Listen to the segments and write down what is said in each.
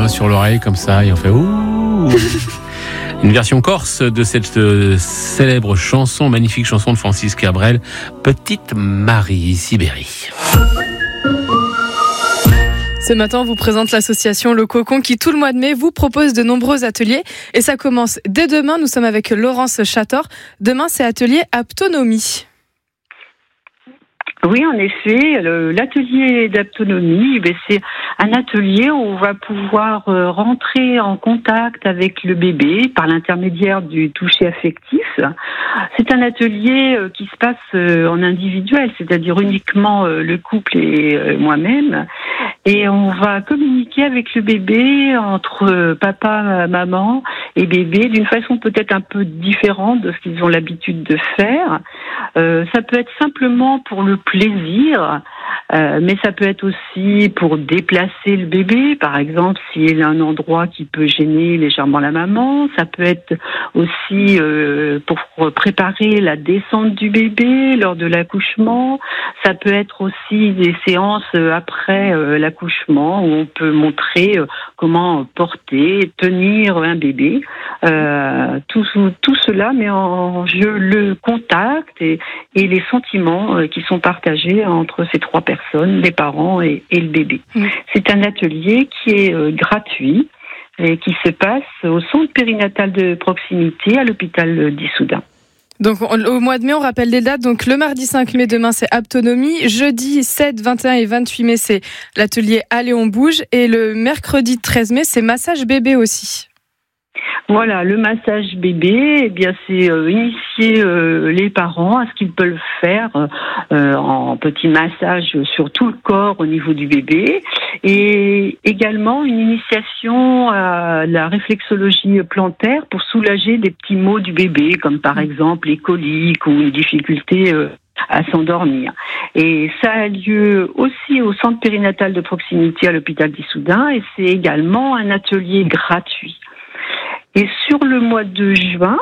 main sur l'oreille comme ça et on fait ouh. Une version corse de cette célèbre chanson, magnifique chanson de Francis Cabrel, Petite Marie Sibérie. Ce matin, on vous présente l'association Le Cocon qui, tout le mois de mai, vous propose de nombreux ateliers. Et ça commence dès demain. Nous sommes avec Laurence Chator. Demain, c'est atelier Aptonomie. Oui, en effet, l'atelier d'aptonomie, c'est un atelier où on va pouvoir rentrer en contact avec le bébé par l'intermédiaire du toucher affectif. C'est un atelier qui se passe en individuel, c'est-à-dire uniquement le couple et moi-même. Et on va communiquer avec le bébé entre papa, maman et bébé d'une façon peut-être un peu différente de ce qu'ils ont l'habitude de faire. Ça peut être simplement pour le plaisir, mais ça peut être aussi pour déplacer le bébé, par exemple s'il y a un endroit qui peut gêner légèrement la maman. Ça peut être aussi pour préparer la descente du bébé lors de l'accouchement. Ça peut être aussi des séances après l'accouchement où on peut montrer comment porter, tenir un bébé. Tout cela met en jeu le contact et les sentiments qui sont partagés entre ces trois personnes, les parents et le bébé. C'est un atelier qui est gratuit et qui se passe au centre périnatal de proximité à l'hôpital d'Issoudun. Donc au mois de mai, on rappelle les dates. Donc le mardi 5 mai, demain, c'est Aptonomie. Jeudi 7, 21 et 28 mai, c'est l'atelier Allez, on bouge. Et le mercredi 13 mai, c'est massage bébé aussi. Voilà, le massage bébé, eh bien c'est initier les parents à ce qu'ils peuvent faire en petit massage sur tout le corps au niveau du bébé, et également une initiation à la réflexologie plantaire pour soulager des petits maux du bébé, comme par exemple les coliques ou une difficulté à s'endormir. Et ça a lieu aussi au centre périnatal de proximité à l'hôpital d'Issoudun, et c'est également un atelier gratuit. Et sur le mois de juin,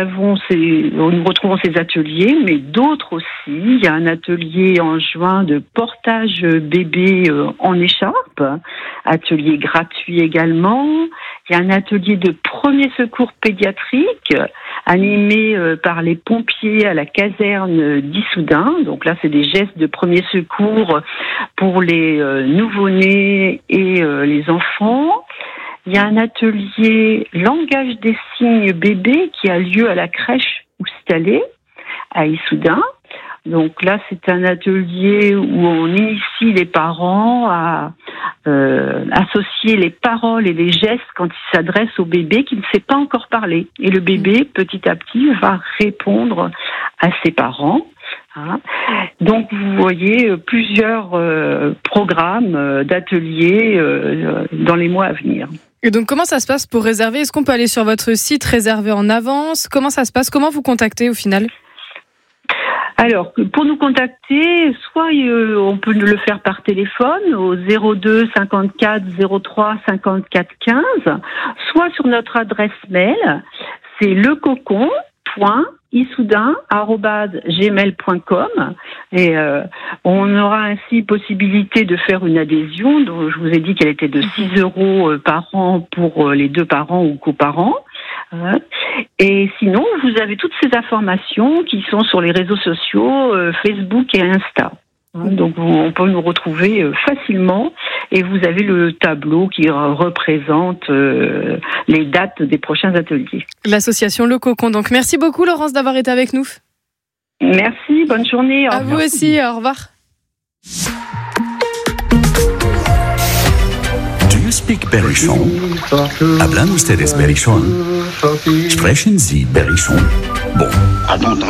nous retrouvons ces ateliers, mais d'autres aussi. Il y a un atelier en juin de portage bébé en écharpe, atelier gratuit également. Il y a un atelier de premier secours pédiatrique animé par les pompiers à la caserne d'Issoudun. Donc là, c'est des gestes de premier secours pour les nouveau-nés et les enfants. Il y a un atelier langage des signes bébé qui a lieu à la crèche Oustalé à Issoudun. Donc là, c'est un atelier où on initie les parents à associer les paroles et les gestes quand ils s'adressent au bébé qui ne sait pas encore parler. Et le bébé, petit à petit, va répondre à ses parents. Donc vous voyez plusieurs programmes d'ateliers dans les mois à venir. Et donc comment ça se passe pour réserver ? Est-ce qu'on peut aller sur votre site, réserver en avance ? Comment ça se passe ? Comment vous contactez au final ? Alors, pour nous contacter, soit on peut le faire par téléphone au 02 54 03 54 15, soit sur notre adresse mail, c'est lecocon.issoudun@gmail.com, et on aura ainsi possibilité de faire une adhésion. Donc, je vous ai dit qu'elle était de 6 € par an pour les deux parents ou coparents. Et sinon, vous avez toutes ces informations qui sont sur les réseaux sociaux, Facebook et Insta. Donc, on peut nous retrouver facilement, et vous avez le tableau qui représente les dates des prochains ateliers. L'association Le Cocon. Donc, merci beaucoup, Laurence, d'avoir été avec nous. Merci, bonne journée. À vous aussi, au revoir. Do you speak Berrichon? Hablan ustedes Berrichon? Sprechen Sie Berrichon? Bon.